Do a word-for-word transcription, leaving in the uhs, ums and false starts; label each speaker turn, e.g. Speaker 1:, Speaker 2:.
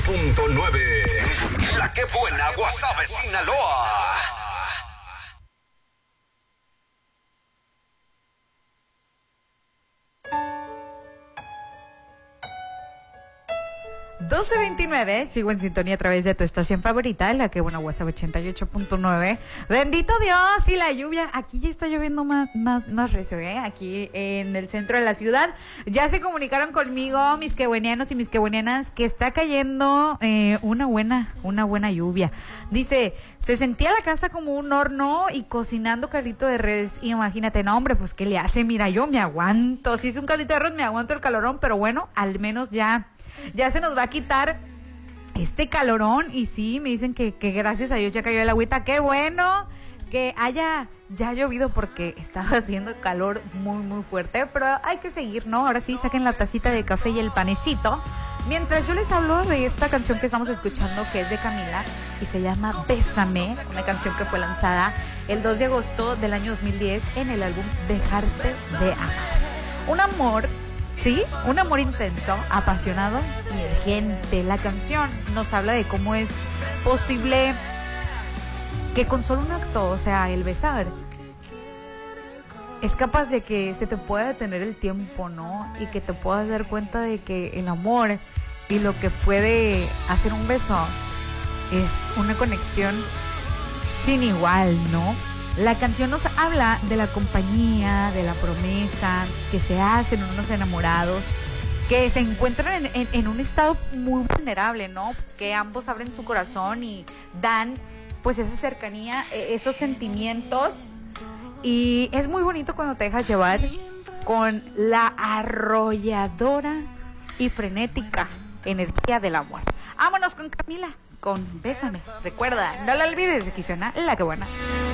Speaker 1: punto nueve. La que buena, Guasave, Sinaloa.
Speaker 2: doce veintinueve, sigo en sintonía a través de tu estación favorita, la que buena WhatsApp ochenta y ocho punto nueve. Bendito Dios, y la lluvia, aquí ya está lloviendo más, más, más recio, ¿eh? Aquí en el centro de la ciudad. Ya se comunicaron conmigo mis quebuenianos y mis quebuenianas que está cayendo eh, una buena, una buena lluvia. Dice, se sentía la casa como un horno y cocinando caldito de res. Imagínate, no hombre, pues ¿qué le hace? Mira, yo me aguanto, si es un caldito de res me aguanto el calorón, pero bueno, al menos ya... Ya se nos va a quitar este calorón. Y sí, me dicen que, que gracias a Dios ya cayó el agüita. ¡Qué bueno que haya ya llovido! Porque estaba haciendo calor muy, muy fuerte. Pero hay que seguir, ¿no? Ahora sí, saquen la tacita de café y el panecito. Mientras yo les hablo de esta canción que estamos escuchando, que es de Camila y se llama Bésame, una canción que fue lanzada el dos de agosto del año dos mil diez en el álbum Dejarte de Amar. Un amor... Sí, un amor intenso, apasionado y urgente. La canción nos habla de cómo es posible que con solo un acto, o sea, el besar, es capaz de que se te pueda detener el tiempo, ¿no? Y que te puedas dar cuenta de que el amor y lo que puede hacer un beso es una conexión sin igual, ¿no? La canción nos habla de la compañía, de la promesa que se hacen unos enamorados que se encuentran en, en, en un estado muy vulnerable, ¿no? Que ambos abren su corazón y dan pues esa cercanía, esos sentimientos, y es muy bonito cuando te dejas llevar con la arrolladora y frenética energía del amor. Vámonos con Camila, con Bésame. Recuerda, no la olvides, de que suena La Que Buena.